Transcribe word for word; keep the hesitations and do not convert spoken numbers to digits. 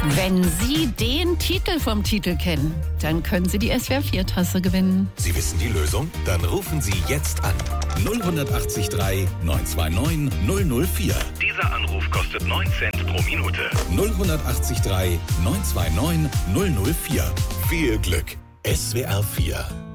Wenn Sie den Titel vom Titel kennen, dann können Sie die S W R vier Tasse gewinnen. Sie wissen die Lösung? Dann rufen Sie jetzt an. null acht drei neun zwei neun null null vier. Dieser Anruf kostet neun Cent pro Minute. null acht drei neun zwei neun null null vier. Viel Glück. S W R vier.